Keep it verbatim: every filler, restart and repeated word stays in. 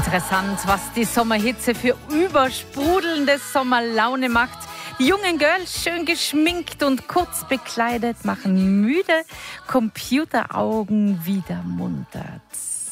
Interessant, was die Sommerhitze für übersprudelnde Sommerlaune macht. Die jungen Girls, schön geschminkt und kurz bekleidet, machen müde Computeraugen wieder munter.